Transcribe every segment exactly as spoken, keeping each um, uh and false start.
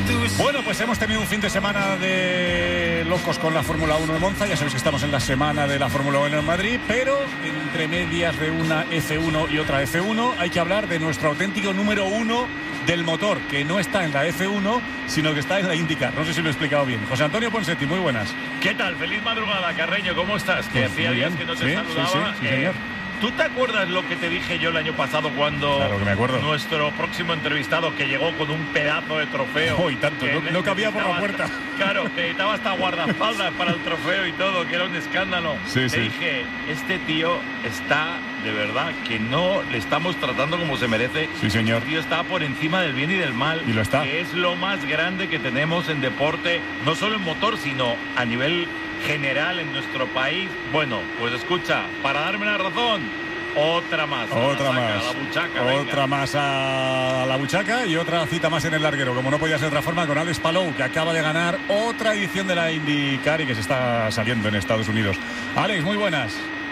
Bueno, pues hemos tenido un fin de semana de locos con la Fórmula uno de Monza. Ya sabéis que estamos en la semana de la Fórmula uno en Madrid, pero entre medias de una F uno y otra F uno hay que hablar de nuestro auténtico número uno del motor, que no está en la F uno, sino que está en la IndyCar. No sé si lo he explicado bien. José Antonio Ponsetti, muy buenas. ¿Qué tal? Feliz madrugada, Carreño. ¿Cómo estás? Que Pues hacía días que no te sí, saludaba. Sí, sí, sí, eh, señor. ¿Tú te acuerdas lo que te dije yo el año pasado cuando Claro que me acuerdo. nuestro próximo entrevistado, que llegó con un pedazo de trofeo? Oh, y tanto, no, no cabía por la puerta. Claro, que necesitaba hasta guardaespaldas para el trofeo y todo, que era un escándalo. Sí, te sí. dije, este tío está, de verdad, que no le estamos tratando como se merece. Sí, señor. Este tío está por encima del bien y del mal. Y lo está. Que es lo más grande que tenemos en deporte, no solo en motor, sino a nivel general en nuestro país. Bueno, pues escucha, para darme la razón, otra más. Otra saca, más. A la buchaca, otra venga. más a la buchaca y otra cita más en el larguero, como no podía ser de otra forma, con Alex Palou, que acaba de ganar otra edición de la IndyCar y que se está saliendo en Estados Unidos. Alex, muy buenas.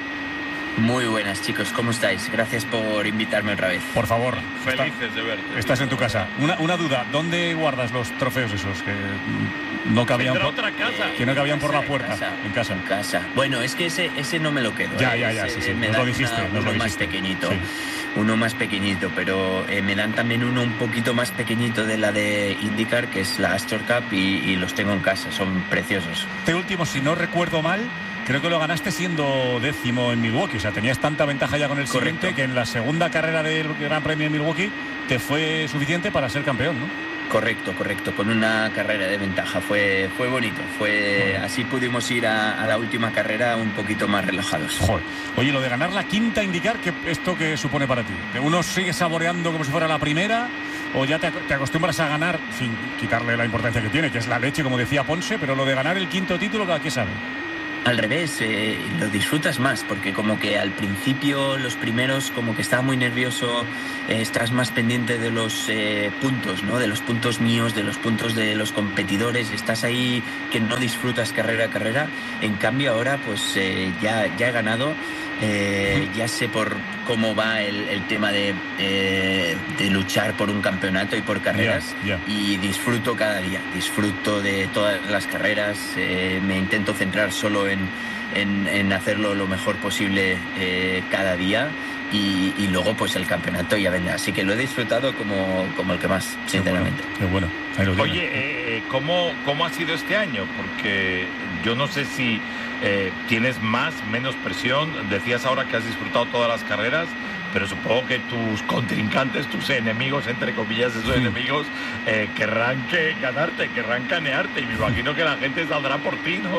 Muy buenas, chicos, ¿cómo estáis? Gracias por invitarme otra vez. Por favor. Felices está, de verte. Estás en tu casa. Una, una duda, ¿dónde guardas los trofeos esos que no cabían por, otra casa? que no cabían por la En puerta? casa, En casa. En casa. Bueno, es que ese, ese no me lo quedo. Ya, ¿eh? ya, ya, Ese sí, sí. me Nos dan lo dijiste, una- nos lo uno más dijiste. pequeñito. Sí. Uno más pequeñito, pero eh, me dan también uno un poquito más pequeñito de la de IndyCar, que es la Astor Cup, y, y los tengo en casa, son preciosos. Este último, si no recuerdo mal, creo que lo ganaste siendo décimo en Milwaukee. O sea, tenías tanta ventaja ya con el Correcto. siguiente que en la segunda carrera del Gran Premio de Milwaukee te fue suficiente para ser campeón, ¿no? Correcto, correcto, con una carrera de ventaja. Fue, fue bonito, fue así pudimos ir a, a la última carrera un poquito más relajados. Joder. Oye, lo de ganar la quinta IndyCar, ¿qué, ¿esto qué supone para ti? ¿Que uno sigue saboreando como si fuera la primera? ¿O ya te, te acostumbras a ganar, sin quitarle la importancia que tiene, que es la leche, como decía Ponce, pero lo de ganar el quinto título, ¿qué sabe? Al revés, eh, lo disfrutas más, porque como que al principio, los primeros, como que estaba muy nervioso, eh, estás más pendiente de los eh, puntos, ¿no? De los puntos míos, de los puntos de los competidores, estás ahí que no disfrutas carrera a carrera. En cambio ahora, pues eh, ya, ya he ganado, eh, ya sé por cómo va el, el tema de, eh, de luchar por un campeonato y por carreras, Yeah, yeah. y disfruto cada día, disfruto de todas las carreras, eh, me intento centrar solo en, en, en hacerlo lo mejor posible eh, cada día, y, y luego pues el campeonato ya vendrá, así que lo he disfrutado como, como el que más, sinceramente. Qué bueno. Qué bueno. Ahí lo Oye, tienes. eh, ¿cómo, ¿cómo ha sido este año? Porque yo no sé si eh, tienes más, menos presión. Decías ahora que has disfrutado todas las carreras, pero supongo que tus contrincantes, tus enemigos, entre comillas, esos Sí. enemigos, eh, querrán que ganarte, querrán canearte. Y me imagino que la gente saldrá por ti, ¿no?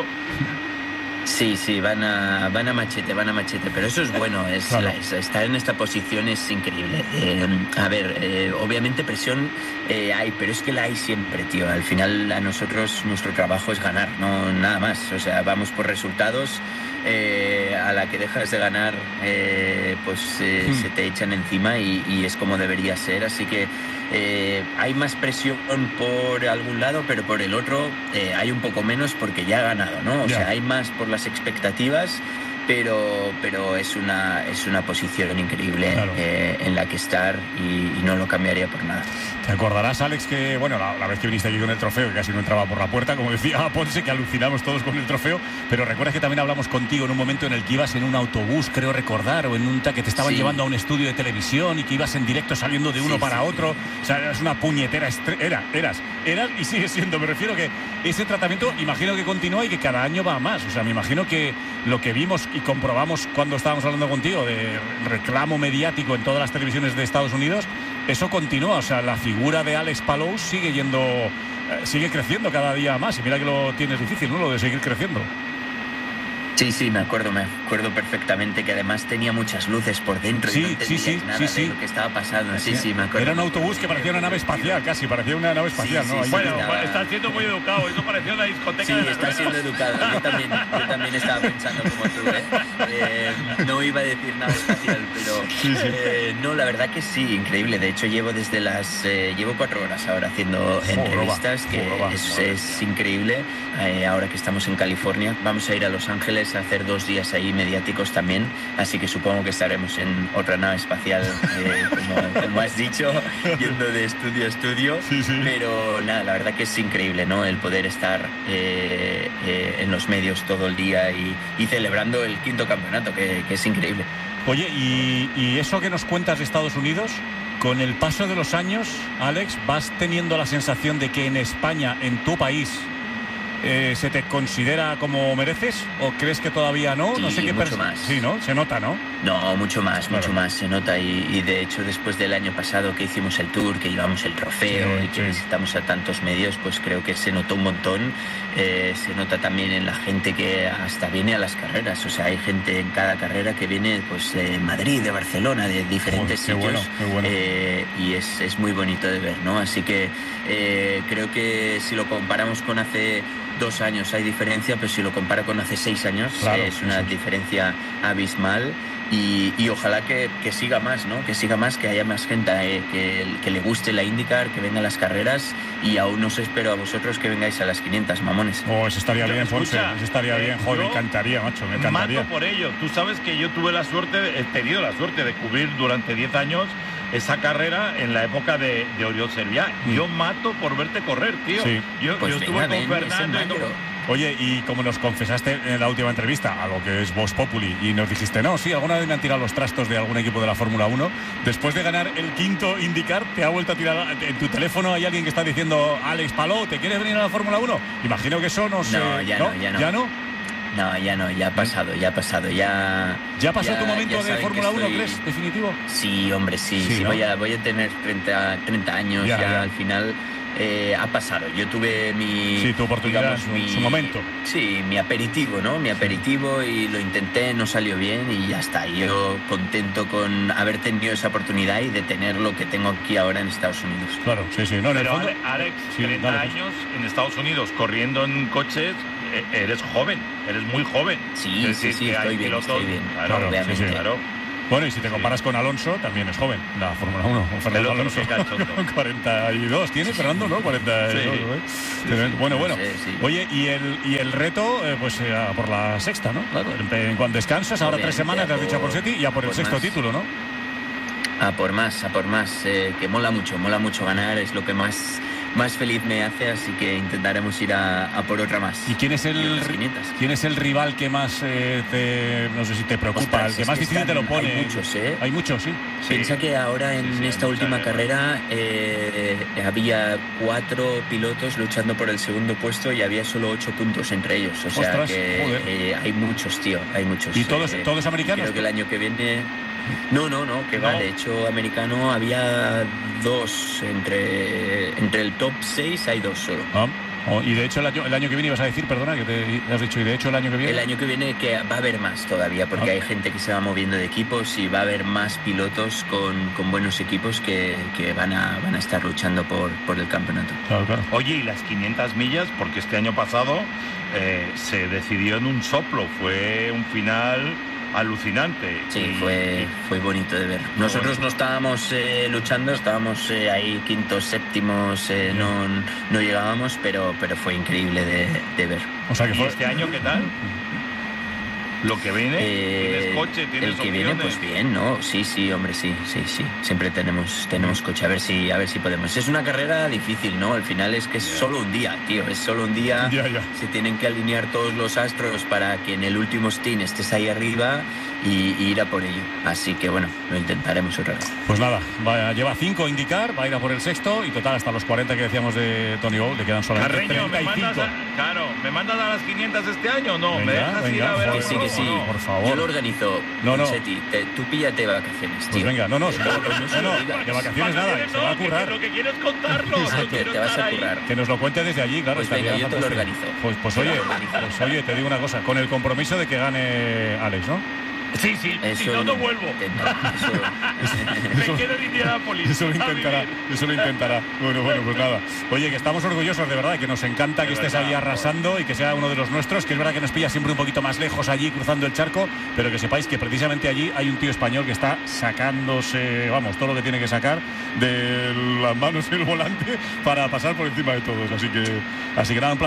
Sí, sí, van a, van a machete, van a machete, pero eso es bueno, es, Claro. la- es- estar en esta posición es increíble. Eh, a ver, eh, obviamente presión eh, hay, pero es que la hay siempre, tío. Al final a nosotros nuestro trabajo es ganar, no nada más. O sea, vamos por resultados. Eh, a la que dejas de ganar, eh, pues eh, Hmm. se te echan encima, y, y es como debería ser. Así que eh, hay más presión por algún lado, pero por el otro eh, hay un poco menos porque ya ha ganado, ¿no? O Ya. sea, hay más por las expectativas, pero, pero es una, es una posición increíble, Claro. eh, en la que estar, y, y no lo cambiaría por nada. Te acordarás, Alex, que bueno, la, la vez que viniste aquí con el trofeo, que casi no entraba por la puerta, como decía Ponce, que alucinamos todos con el trofeo, pero recuerdas que también hablamos contigo en un momento en el que ibas en un autobús, creo recordar, o en un ta- que te estaban Sí. llevando a un estudio de televisión y que ibas en directo saliendo de uno Sí, para sí. otro. O sea, eras una puñetera estre- era, eras, eras y sigues siendo. Me refiero que ese tratamiento, imagino que continúa y que cada año va a más. O sea, me imagino que lo que vimos y comprobamos cuando estábamos hablando contigo de reclamo mediático en todas las televisiones de Estados Unidos, eso continúa. O sea, la figura de Alex Palou sigue yendo, eh, sigue creciendo cada día más. Y mira que lo tienes difícil, ¿no? Lo de seguir creciendo. Sí, sí, me acuerdo, me acuerdo perfectamente, que además tenía muchas luces por dentro, Sí, y no sí, entendías sí, nada sí, de sí. lo que estaba pasando. Sí, sí, me acuerdo. Era un autobús que parecía una nave espacial, casi, parecía una nave espacial, Sí, ¿no? sí, Ahí- sí. Bueno, estaba- estás siendo muy educado. Eso parecía una discoteca Sí, de la está Nueva. siendo educado. Yo también, yo también estaba pensando como tú, ¿eh? Eh, no iba a decir nada espacial, pero eh, no, la verdad que sí, increíble. De hecho, llevo desde las eh, llevo cuatro horas ahora haciendo entrevistas, que joder, va, es, madre es increíble. Eh, ahora que estamos en California, vamos a ir a Los Ángeles vais a hacer dos días ahí mediáticos también, así que supongo que estaremos en otra nave espacial, eh, como, como has dicho, yendo de estudio a estudio. Sí, sí. Pero nada, la verdad que es increíble, ¿no? El poder estar eh, eh, en los medios todo el día y, y celebrando el quinto campeonato, que, que es increíble. Oye, y, y eso que nos cuentas de Estados Unidos, con el paso de los años, Alex, ¿vas teniendo la sensación de que en España, en tu país, eh, se te considera como mereces? ¿O crees que todavía no? Sí, no sé qué mucho pers- más. Sí, ¿no? Se nota, ¿no? No, mucho más, Claro. mucho más se nota y, y de hecho después del año pasado que hicimos el tour, que llevamos el trofeo Sí, y que sí. visitamos a tantos medios, pues creo que se notó un montón. Eh, se nota también en la gente que hasta viene a las carreras, o sea, hay gente en cada carrera que viene pues de Madrid, de Barcelona, de diferentes Joder, qué sitios. bueno, qué bueno. Eh, y es, es muy bonito de ver, ¿no? Así que eh, creo que si lo comparamos con hace dos años hay diferencia, pero si lo comparo con hace seis años Claro, eh, es una sí. diferencia abismal. Y, y ojalá que, que siga más, ¿no? Que siga más, que haya más gente eh, que, que le guste la IndyCar, que venga a las carreras, y aún os espero a vosotros que vengáis a las quinientas, mamones. Oh, eso estaría Yo- bien, Ponce. escucha, Eso estaría eh, bien. Joder, me yo encantaría, macho, me encantaría. Mato por ello. Tú sabes que yo tuve la suerte, de- he tenido la suerte de cubrir durante diez años esa carrera en la época de, de Oriol Serviá. Mm. Yo mato por verte correr, tío. Sí. Yo, Pues yo venga, estuve ven, con es en Fernando y mayo. con- Oye, y como nos confesaste en la última entrevista, a lo que es Vox Populi, y nos dijiste, no, sí, alguna vez me han tirado los trastos de algún equipo de la Fórmula uno, después de ganar el quinto IndyCar, ¿te ha vuelto a tirar en tu teléfono? ¿Hay alguien que está diciendo, Alex Palou, ¿te quieres venir a la Fórmula uno? Imagino que eso no sé... No, ya no, ya no. ¿Ya no? No, ya no, ya ha pasado, ya ha pasado, ya... ¿Ya pasó tu momento ya de saben que Fórmula uno, estoy- crees, definitivo? Sí, hombre, sí, Sí, sí, ¿no? voy, a, voy a tener treinta, treinta años, Ya, ya, ya. al final eh, ha pasado. Yo tuve mi... Sí, tu oportunidad, su- su momento. Sí, mi aperitivo, ¿no? Mi aperitivo y lo intenté, no salió bien y ya está. Yo contento con haber tenido esa oportunidad y de tener lo que tengo aquí ahora en Estados Unidos. Claro, sí, sí. No, en el Pero fondo... Ale- Alex, Sí, treinta dale, pues. años en Estados Unidos corriendo en coches, eh, eres joven, eres muy joven. Sí, Es sí, decir, sí, que estoy hay bien, pilotos- estoy bien. Claro, Claro, obviamente. sí, sí. claro. Bueno, y si te Sí. comparas con Alonso, también es joven, la Fórmula uno. Fernando El otro, Alonso, qué cachondo. cuarenta y dos tiene Fernando, ¿no? cuarenta y dos, Sí. ¿no? Sí, Pero, sí. bueno, bueno. Sí, sí. Oye, y el, y el reto, eh, pues eh, a por la sexta, ¿no? Claro, en, en cuanto descansas, ahora tres Obviamente, semanas, te has a dicho a por- Porsetti, y a por el por sexto más. título, ¿no? A por más, a por más, eh, que mola mucho, mola mucho ganar, es lo que más, más feliz me hace, así que intentaremos ir a, a por otra más. ¿Y quién es Y el otras quinientas. quién es el rival que más eh, te, no sé si te preocupa, Ostras, el que es más que difícil te lo están- pone? hay muchos, ¿eh? Hay muchos, sí. Sí. Piensa que ahora en Sí, sí, esta hay última mucha guerra. carrera eh, había cuatro pilotos luchando por el segundo puesto y había solo ocho puntos entre ellos. O sea Ostras, que joder. eh, hay muchos, tío, hay muchos. ¿Y todos, Eh, todos americanos? Creo que el año que viene... No, no, no, que va, No. de hecho, americano había dos, entre, entre el top seis hay dos solo. Ah, oh, y de hecho el año, el año que viene ibas a decir, perdona, que te has dicho, y de hecho el año que viene... El año que viene que va a haber más todavía, porque Ah. hay gente que se va moviendo de equipos y va a haber más pilotos con, con buenos equipos que, que van, a, van a estar luchando por, por el campeonato. Claro, claro. Oye, y las quinientas millas, porque este año pasado eh, se decidió en un soplo, fue un final alucinante. Sí, Y- fue, fue bonito de ver. Nosotros no estábamos eh, luchando, estábamos eh, ahí quintos, séptimos, eh, no, no llegábamos, pero, pero fue increíble de, de ver. O sea que ¿Y fue... este año qué tal? Lo que viene, Eh, tienes coche, tienes el que opciones. viene pues bien, ¿no? Sí, sí, hombre, sí, sí, sí. Siempre tenemos tenemos coche, a ver si a ver si podemos. Es una carrera difícil, ¿no? Al final es que es solo un día, tío, es solo un día. Ya, ya. Se tienen que alinear todos los astros para que en el último stint estés ahí arriba y, y ir a por ello. Así que bueno, lo intentaremos otra vez. Pues nada, va, lleva cinco indicar, va a ir a por el sexto y total hasta los cuarenta que decíamos de Tony Bow, le quedan solamente Carreño, ¿me treinta y mandas cinco. a, claro, ¿me mandas a las quinientas este año o no? Venga, ¿Me dejas ir venga, a ver joder, Que al sí, que Pro sí. o no? por favor. Yo lo organizo, No, no. Seti, te- tú píllate vacaciones, tío. Pues venga, no, no, si- Que no- que no se no, no, lo digas. de vacaciones nada, Vacaciones se va a no, que- currar. que lo que quiero es contarlo. Ah, yo que quiero te vas estar a ahí. currar. Que nos lo cuente desde allí, claro. Pues venga, estaría yo te lo fantástico. organizo. Pues, pues Te lo oye, organizo. pues oye, te digo una cosa, con el compromiso de que gane Alex, ¿no? Sí, sí, si no, no vuelvo. intenta, eso- Me quiero ir a Indianápolis. Eso lo a intentará, vivir. eso lo intentará. Bueno, bueno, pues nada. Oye, que estamos orgullosos de verdad, que nos encanta De que estés verdad, ahí arrasando y que sea uno de los nuestros, que es verdad que nos pilla siempre un poquito más lejos allí cruzando el charco, pero que sepáis que precisamente allí hay un tío español que está sacándose, vamos, todo lo que tiene que sacar de las manos del volante para pasar por encima de todos. Así que, así que nada, un placer.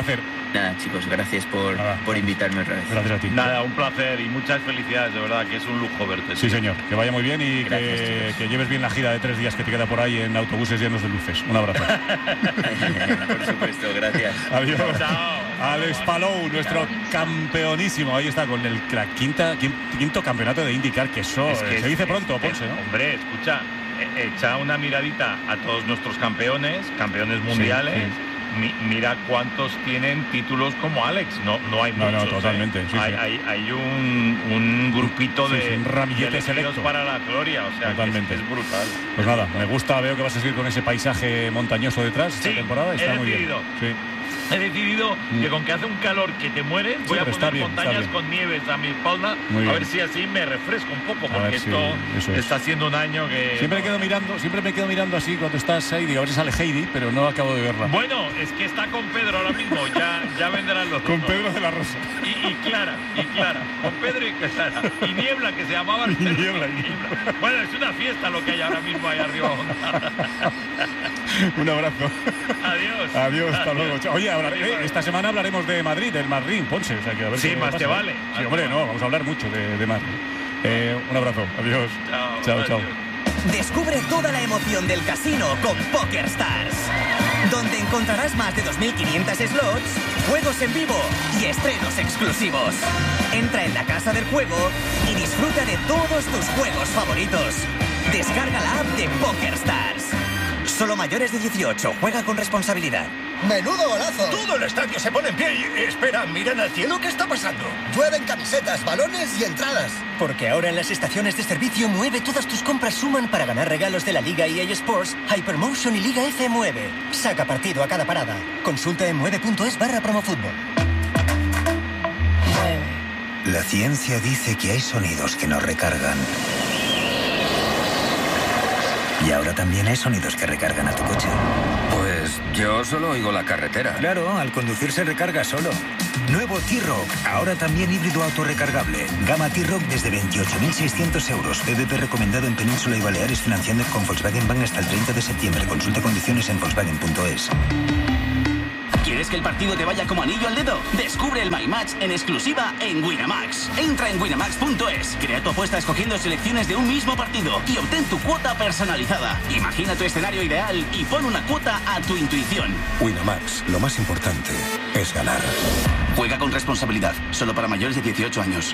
Nada, chicos, gracias por, Nada. por invitarme otra vez. Gracias a ti. Nada, un placer y muchas felicidades, de verdad, que es un lujo verte. Sí, señor. Que vaya muy bien y Gracias, que, chicos. que lleves bien la gira de tres días que te queda por ahí en autobuses llenos de luces. Un abrazo. Por supuesto, gracias. Adiós. Chao. Alex Palou, nuestro campeonísimo. Ahí está, con el la quinta, quinto campeonato de IndyCar, que eso Es que se dice es- pronto, es- Ponce, ¿no? Hombre, escucha, eh, echa una miradita a todos nuestros campeones, campeones mundiales. sí. Mi- mira cuántos tienen títulos como Alex. No, no hay No, no, muchos. totalmente, ¿eh? sí, hay, sí. hay, hay un, un grupito Sí, de, sí, un ramillete de elegidos selecto. para la gloria. O sea, que es, Totalmente. es brutal. Pues nada, me gusta, veo que vas a seguir con ese paisaje montañoso detrás esta Sí, temporada. Está he muy decidido. bien. Sí. He decidido Mm. que con que hace un calor que te mueres, voy Sí, a pero está poner bien, está montañas bien. con nieves a mi espalda, Muy a bien. ver si así me refresco un poco, A porque ver si- esto eso es. está siendo un año que... Siempre me quedo mirando, siempre me quedo mirando así cuando estás ahí, digo, a ver si sale Heidi, pero no acabo de verla. Bueno, es que está con Pedro ahora mismo, ya, ya vendrán los Con dos. Pedro de la Rosa. Y, y Clara, y Clara, con Pedro y Clara. Y Niebla, que se llamaba el Y perro. Niebla, y Bueno, es una fiesta lo que hay ahora mismo ahí arriba. Un abrazo. Adiós. Adiós, hasta luego. Chao. Oye, ahora, Adiós. eh, esta semana hablaremos de Madrid, del Madrid, Ponce. O sea, que a ver Sí, qué más pasa. te vale. Sí, Más te hombre, vale. no, vamos a hablar mucho de, de Madrid. Eh, un abrazo. Adiós. Chao, chao. chao. adiós. Descubre toda la emoción del casino con PokerStars, donde encontrarás más de dos mil quinientos slots, juegos en vivo y estrenos exclusivos. Entra en la casa del juego y disfruta de todos tus juegos favoritos. Descarga la app de PokerStars. Solo mayores de dieciocho. Juega con responsabilidad. ¡Menudo golazo! Todo el estadio se pone en pie y... Espera, miran al cielo, ¿qué está pasando? Llueven camisetas, balones y entradas. Porque ahora en las estaciones de servicio Mueve todas tus compras suman para ganar regalos de la Liga E A Sports, Hypermotion y Liga F Mueve. Saca partido a cada parada. Consulta en mueve punto es barra promofútbol. La ciencia dice que hay sonidos que nos recargan. Y ahora también hay sonidos que recargan a tu coche. Pues yo solo oigo la carretera. Claro, al conducir se recarga solo. Nuevo T-Rock, ahora también híbrido autorrecargable. Gama T-Rock desde veintiocho mil seiscientos euros. P V P recomendado en Península y Baleares, financiando con Volkswagen Bank hasta el treinta de septiembre. Consulta condiciones en volkswagen punto es. ¿Quieres que el partido te vaya como anillo al dedo? Descubre el My Match en exclusiva en Winamax. Entra en winamax punto es, crea tu apuesta escogiendo selecciones de un mismo partido y obtén tu cuota personalizada. Imagina tu escenario ideal y pon una cuota a tu intuición. Winamax, lo más importante es ganar. Juega con responsabilidad, solo para mayores de dieciocho años.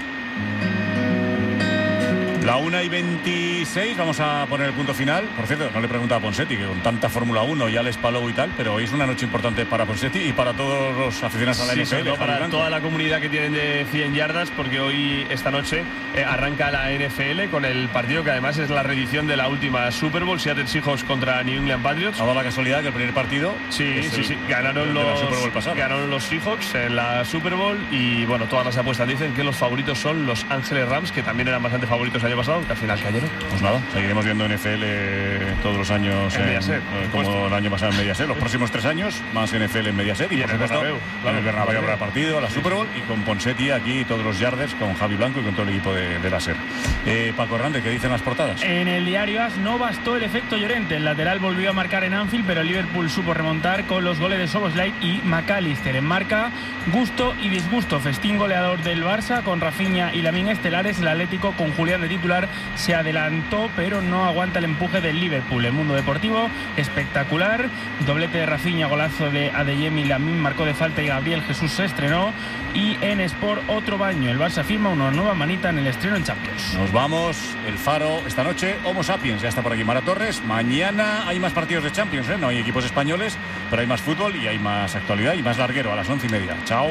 La una y veintiséis, vamos a poner el punto final. Por cierto, no le preguntaba a Ponsetti, que con tanta Fórmula uno y Alex Palou y tal, pero hoy es una noche importante para Ponsetti y para todos los aficionados a la Sí, N F L. sobre todo Javi para Blanco. toda la comunidad que tienen de cien yardas, porque hoy, esta noche, eh, arranca la N F L con el partido que además es la reedición de la última Super Bowl, Seattle Seahawks contra New England Patriots. Ha dado la casualidad que el primer partido Sí, es sí, el- sí. Ganaron de la los, Super Bowl pasada. ganaron los Seahawks en la Super Bowl y bueno, todas las apuestas dicen que los favoritos son los Ángeles Rams, que también eran bastante favoritos el año pasado, que al final cayeron. Pues nada, seguiremos viendo N F L todos los años En Mediaset, eh, por como supuesto. el año pasado en Mediaset. Los próximos tres años, más N F L en Mediaset y, Y por en el supuesto Bernabéu, en claro. el Bernabéu habrá partido, la Super Bowl y con Ponsetti aquí todos los yarders, con Javi Blanco y con todo el equipo de, de la SER. Eh, Paco Hernández, ¿qué dicen las portadas? En el diario AS no bastó el efecto Llorente. El lateral volvió a marcar en Anfield, pero el Liverpool supo remontar con los goles de Szoboszlai y McAllister. En marca, gusto y disgusto. Festín goleador del Barça con Rafinha y Lamine estelares. El Atlético con Julián de titular se adelantó, pero no aguanta el empuje del Liverpool. El mundo deportivo espectacular. Doblete de Rafinha, golazo de Adeyemi, Lamine marcó de falta y Gabriel Jesús se estrenó. Y en Sport otro baño. El Barça firma una nueva manita en el estreno en Champions. Nos vamos, el Faro esta noche, Homo Sapiens, ya está por aquí Mara Torres. Mañana hay más partidos de Champions, ¿eh? No hay equipos españoles, pero hay más fútbol y hay más actualidad y más larguero a las once y media. Chao.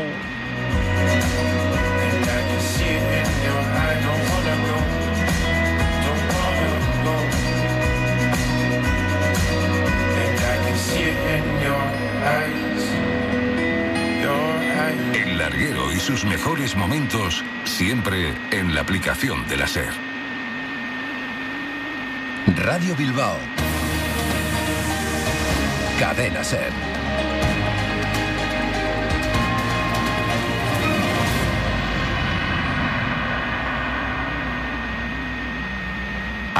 El larguero y sus mejores momentos siempre en la aplicación de la SER. Radio Bilbao. Cadena SER.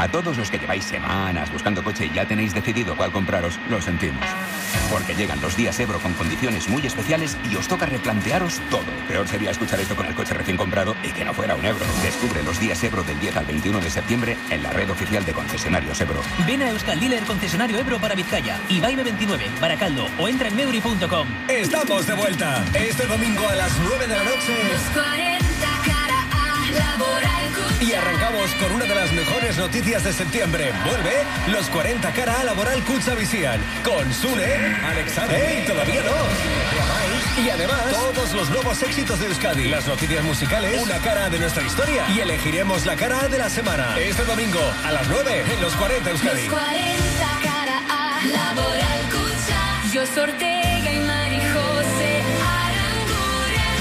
A todos los que lleváis semanas buscando coche y ya tenéis decidido cuál compraros, lo sentimos. Porque llegan los días Ebro con condiciones muy especiales y os toca replantearos todo. Peor sería escuchar esto con el coche recién comprado y que no fuera un Ebro. Descubre los días Ebro del diez al veintiuno de septiembre en la red oficial de concesionarios Ebro. Ven a Euskal Dealer concesionario Ebro para Vizcaya, Ibaime veintinueve, Baracaldo o entra en meuri punto com. Estamos de vuelta. Este domingo a las nueve de la noche. Los cuarenta cara A Laboral Cucha. Y arrancamos con una de las mejores noticias de septiembre. Vuelve los cuarenta cara A Laboral Cucha Visian. Con Sune, Alexander. ¡Ey, todavía no! Y además, todos los nuevos éxitos de Euskadi. Las noticias musicales, una cara de nuestra historia. Y elegiremos la cara de la semana. Este domingo a las nueve en los cuarenta Euskadi. Los cuarenta cara A Laboral Cucha. Yo Ortega y Mari José Aranguren.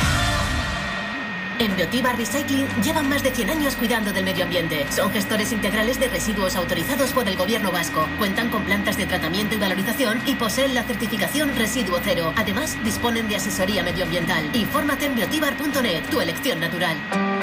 En Biotibar Recycling llevan más de cien años cuidando del medio ambiente. Son gestores integrales de residuos autorizados por el gobierno vasco. Cuentan con plantas de tratamiento y valorización y poseen la certificación Residuo Cero. Además, disponen de asesoría medioambiental. Infórmate en biotibar punto net, tu elección natural.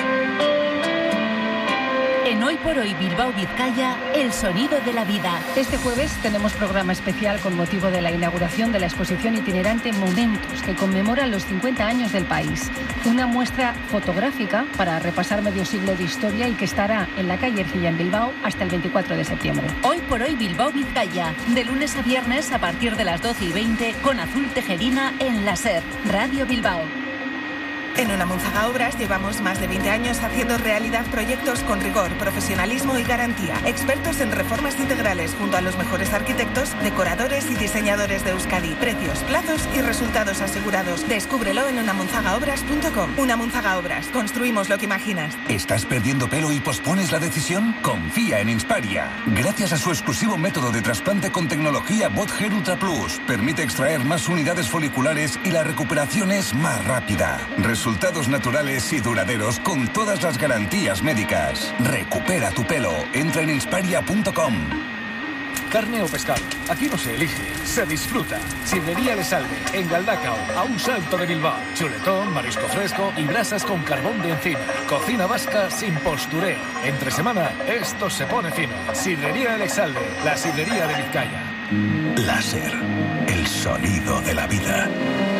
En Hoy por Hoy Bilbao Vizcaya, el sonido de la vida. Este jueves tenemos programa especial con motivo de la inauguración de la exposición itinerante Momentos, que conmemora los cincuenta años del país. Una muestra fotográfica para repasar medio siglo de historia y que estará en la calle Ercilla en Bilbao hasta el veinticuatro de septiembre. Hoy por Hoy Bilbao Vizcaya, de lunes a viernes a partir de las doce y veinte con Azul Tejerina en la SER, Radio Bilbao. En Unamunzaga Obras llevamos más de veinte años haciendo realidad proyectos con rigor, profesionalismo y garantía. Expertos en reformas integrales junto a los mejores arquitectos, decoradores y diseñadores de Euskadi. Precios, plazos y resultados asegurados. Descúbrelo en unamunzaga obras punto com. Unamunzaga Obras. Construimos lo que imaginas. ¿Estás perdiendo pelo y pospones la decisión? Confía en Insparia. Gracias a su exclusivo método de trasplante con tecnología BotGel Ultra Plus, permite extraer más unidades foliculares y la recuperación es más rápida. Resultados naturales y duraderos con todas las garantías médicas. Recupera tu pelo. Entra en insparia punto com. Carne o pescado, aquí no se elige, se disfruta. Sidrería El Salve, en Galdacao, a un salto de Bilbao. Chuletón, marisco fresco y brasas con carbón de encina. Cocina vasca sin postureo. Entre semana, esto se pone fino. Sidrería El Salve, la sidrería de Vizcaya. Láser, el sonido de la vida.